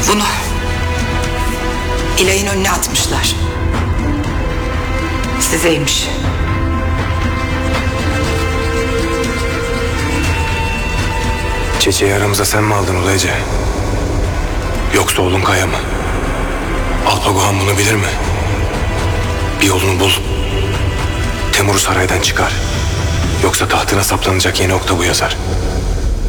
Bunu İlay'ın önüne atmışlar. Sizeymiş. Çiçeği aramıza sen mi aldın Ulaycı? Yoksa oğlun Kaya mı? Alpagohan bunu bilir mi? Bir yolunu bul. Temur'u saraydan çıkar. Yoksa tahtına saplanacak yeni okta bu yazar.